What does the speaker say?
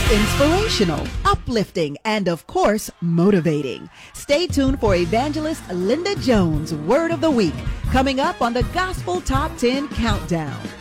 Inspirational, uplifting, and of course, motivating. Stay tuned for evangelist Linda Jones' Word of the Week, coming up on the Gospel Top 10 Countdown.